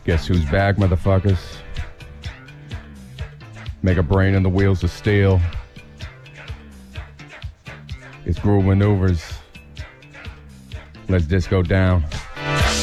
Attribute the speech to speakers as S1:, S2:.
S1: Guess who's back, motherfuckers? Make a brain on the wheels of steel. It's Groove Maneuvers. Let's disco down.